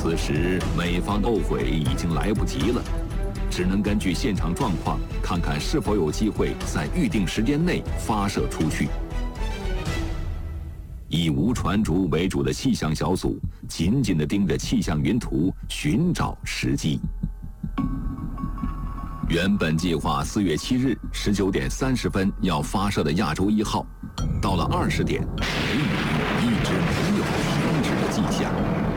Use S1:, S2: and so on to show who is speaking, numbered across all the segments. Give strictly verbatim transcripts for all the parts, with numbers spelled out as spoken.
S1: 此时美方后悔已经来不及了，只能根据现场状况，看看是否有机会在预定时间内发射出去。以吴传竹为主的气象小组紧紧地盯着气象云图，寻找时机。原本计划四月七日十九点三十分要发射的亚洲一号，到了二十点，雷雨一直没有停止的迹象。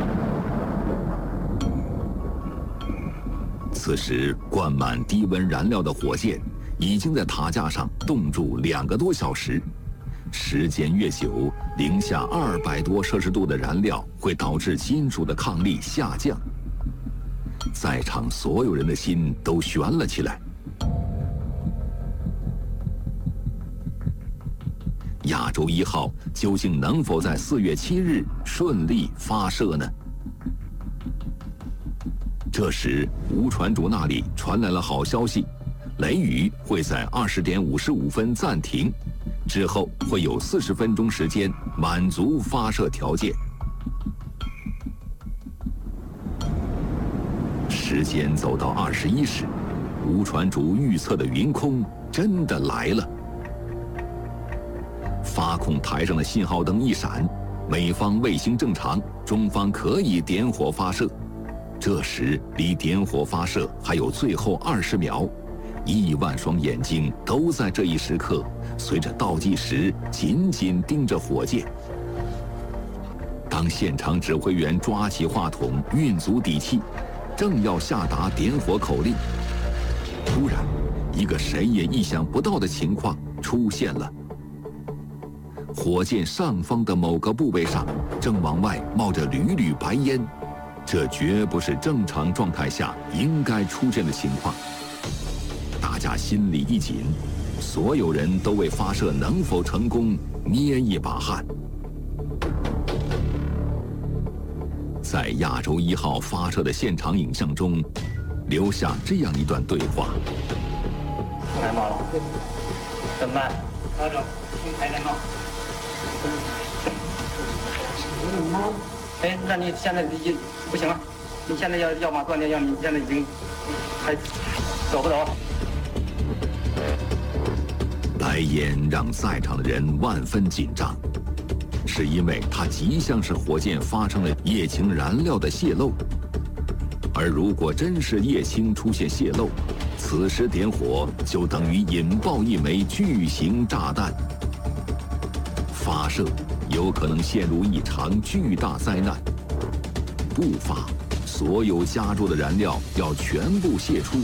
S1: 此时，灌满低温燃料的火箭已经在塔架上冻住两个多小时。时间越久，零下二百多摄氏度的燃料会导致金属的抗力下降。在场所有人的心都悬了起来。亚洲一号究竟能否在四月七日顺利发射呢？这时，吴传竹那里传来了好消息，雷雨会在二十点五十五分暂停，之后会有四十分钟时间满足发射条件。时间走到二十一时，吴传竹预测的云空真的来了。发控台上的信号灯一闪，美方卫星正常，中方可以点火发射。这时离点火发射还有最后二十秒，亿万双眼睛都在这一时刻随着倒计时紧紧盯着火箭。当现场指挥员抓起话筒，运足底气，正要下达点火口令，突然，一个谁也意想不到的情况出现了。火箭上方的某个部位上正往外冒着缕缕白烟，这绝不是正常状态下应该出现的情况。大家心里一紧，所有人都为发射能否成功捏一把汗。在亚洲一号发射的现场影像中，留下这样一段对话：
S2: 太慢了，怎么办？拉着，听台电报。哎，那你现在已不行了，你现在要要么断电，要你现在已经还走不走？
S1: 白烟让在场的人万分紧张，是因为它极像是火箭发生了液氢燃料的泄漏，而如果真是液氢出现泄漏，此时点火就等于引爆一枚巨型炸弹，发射有可能陷入一场巨大灾难。不发，所有加注的燃料要全部泄出。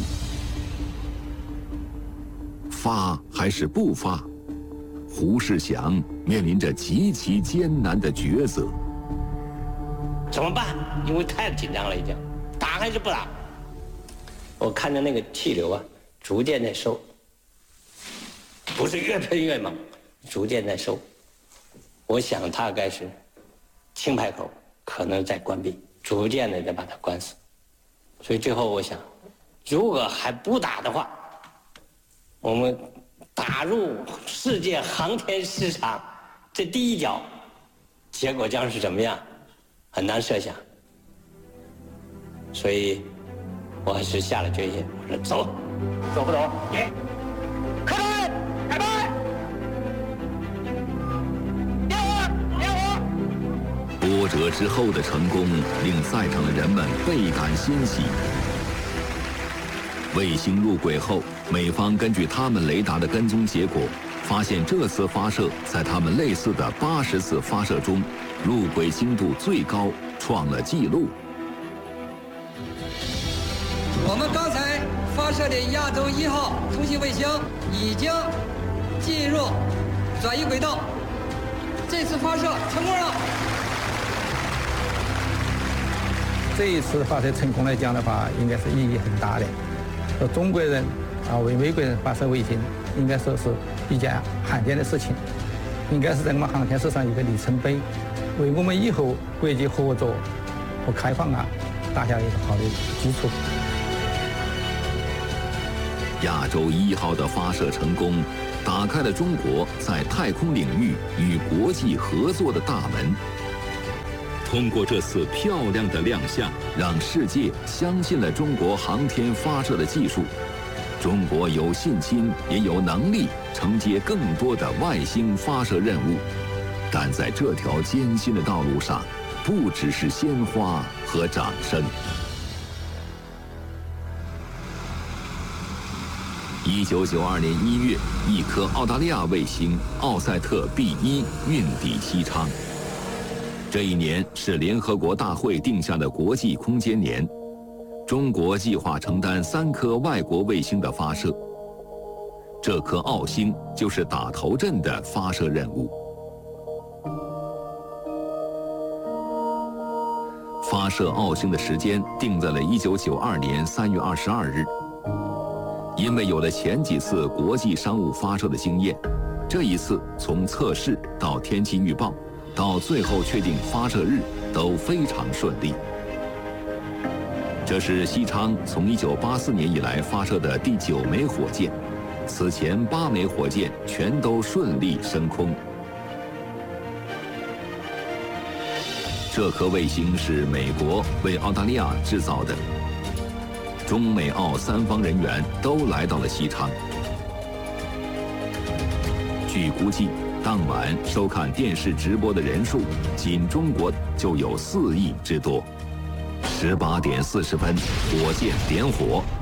S1: 发还是不发？胡世祥面临着极其艰难的抉择。
S3: 怎么办？因为太紧张了，已经打还是不打？我看着那个气流啊，逐渐在收，不是越喷越猛，逐渐在收。我想大概是氢排口可能在关闭，逐渐的再把它关死。所以最后我想，如果还不打的话，我们打入世界航天市场这第一脚，结果将是怎么样，很难设想。所以我还是下了决心，我说走，
S2: 走不走？
S3: 开拍，开拍，点火，点火。
S1: 波折之后的成功令在场的人们倍感欣喜。卫星入轨后，美方根据他们雷达的跟踪结果，发现这次发射在他们类似的八十次发射中，入轨精度最高，创了纪录。
S4: 我们刚才发射的亚洲一号通信卫星已经进入转移轨道，这次发射成功了。
S5: 这一次发射成功来讲的话，应该是意义很大的。呃，中国人啊为美国人发射卫星，应该说是一件罕见的事情，应该是在我们航天史上一个里程碑，为我们以后国际合作和开放啊打下一个好的基础。
S1: 亚洲一号的发射成功，打开了中国在太空领域与国际合作的大门。 通过这次漂亮的亮相，让世界相信了中国航天发射的技术。中国有信心，也有能力承接更多的外星发射任务。但在这条艰辛的道路上，不只是鲜花和掌声。一九九二年一月，一颗澳大利亚卫星奥赛特 B 一运抵西昌。这一年是联合国大会定下的国际空间年，中国计划承担三颗外国卫星的发射。这颗澳星就是打头阵的发射任务。发射澳星的时间定在了一九九二年三月二十二日。因为有了前几次国际商务发射的经验，这一次从测试到天气预报，到最后确定发射日都非常顺利。这是西昌从一九八四年以来发射的第九枚火箭，此前八枚火箭全都顺利升空。这颗卫星是美国为澳大利亚制造的。中美澳三方人员都来到了西昌。据估计，当晚收看电视直播的人数，仅中国就有四亿之多。十八点四十分，火箭点火，